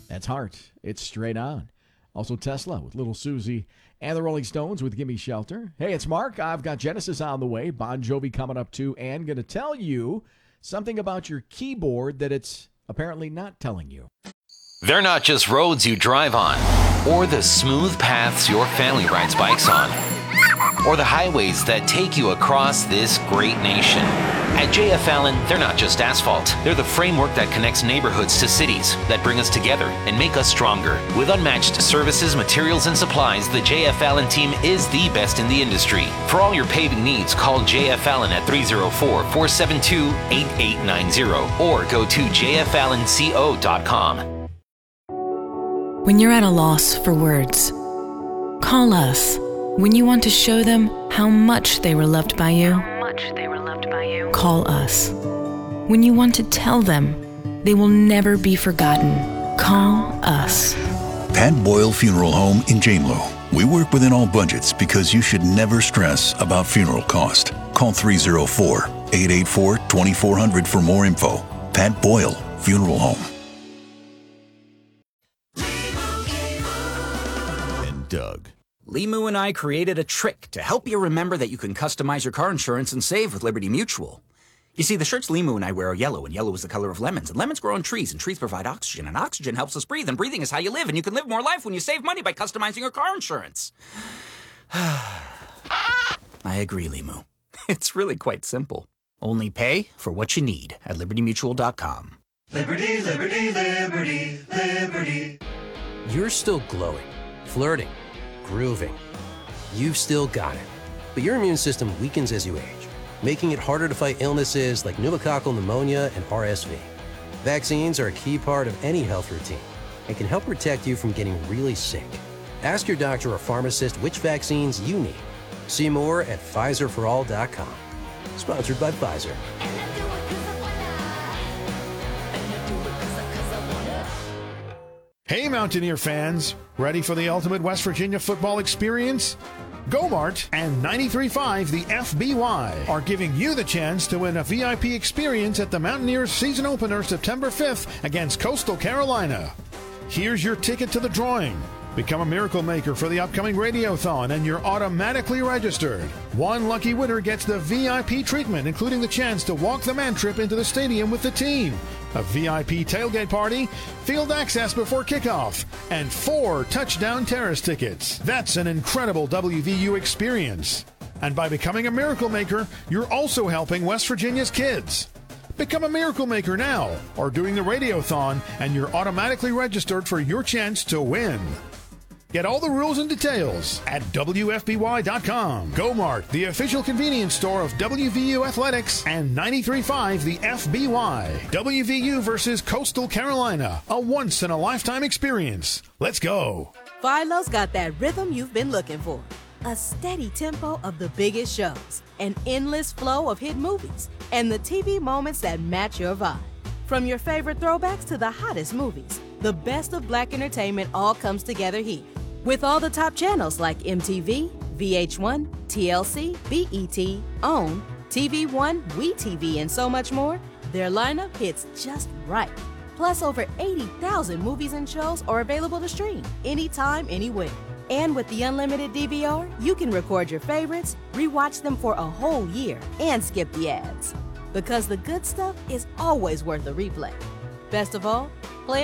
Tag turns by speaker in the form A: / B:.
A: That's Heart. It's Straight On. Also Tesla with Little Susie and the Rolling Stones with Gimme Shelter. Hey, it's Mark. I've got Genesis on the way. Bon Jovi coming up too, and going to tell you something about your keyboard that it's apparently not telling you.
B: They're not just roads you drive on, or the smooth paths your family rides bikes on, or the highways that take you across this great nation. At JF Allen, they're not just asphalt. They're the framework that connects neighborhoods to cities, that bring us together and make us stronger. With unmatched services, materials, and supplies, the JF Allen team is the best in the industry. For all your paving needs, call JF Allen at 304-472-8890 or go to jfallenco.com.
C: When you're at a loss for words, call us. When you want to show them how much they were loved by you, call us. When you want to tell them they will never be forgotten, call us.
D: Pat Boyle Funeral Home in Janelow. We work within all budgets because you should never stress about funeral cost. Call 304-884-2400 for more info. Pat Boyle Funeral Home.
E: And Doug.
F: Limu and I created a trick to help you remember that you can customize your car insurance and save with Liberty Mutual. You see, the shirts Limu and I wear are yellow, and yellow is the color of lemons. And lemons grow on trees, and trees provide oxygen, and oxygen helps us breathe, and breathing is how you live, and you can live more life when you save money by customizing your car insurance. I agree, Limu. It's really quite simple. Only pay for what you need at libertymutual.com.
G: Liberty, liberty, liberty, liberty.
H: You're still glowing, flirting, grooving. You've still got it. But your immune system weakens as you age, making it harder to fight illnesses like pneumococcal pneumonia and RSV. Vaccines are a key part of any health routine and can help protect you from getting really sick. Ask your doctor or pharmacist which vaccines you need. See more at PfizerForAll.com. Sponsored by Pfizer.
I: Hey, Mountaineer fans, ready for the ultimate West Virginia football experience? GoMart and 93.5 The FBY are giving you the chance to win a VIP experience at the Mountaineers season opener September 5th against Coastal Carolina. Here's your ticket to the drawing. Become a miracle maker for the upcoming Radiothon and you're automatically registered. One lucky winner gets the VIP treatment, including the chance to walk the man trip into the stadium with the team, a VIP tailgate party, field access before kickoff, and 4 touchdown terrace tickets. That's an incredible WVU experience. And by becoming a miracle maker, you're also helping West Virginia's kids. Become a miracle maker now or during the Radiothon and you're automatically registered for your chance to win. Get all the rules and details at WFBY.com. GoMart, the official convenience store of WVU Athletics and 93.5 The FBY. WVU versus Coastal Carolina, a once-in-a-lifetime experience. Let's go.
J: Philo's got that rhythm you've been looking for. A steady tempo of the biggest shows, an endless flow of hit movies, and the TV moments that match your vibe. From your favorite throwbacks to the hottest movies, the best of Black entertainment all comes together here. With all the top channels like MTV, VH1, TLC, BET, OWN, TV One, WeTV, and so much more, their lineup hits just right. Plus, over 80,000 movies and shows are available to stream anytime, anywhere. And with the unlimited DVR, you can record your favorites, rewatch them for a whole year, and skip the ads. Because the good stuff is always worth a replay. Best of all,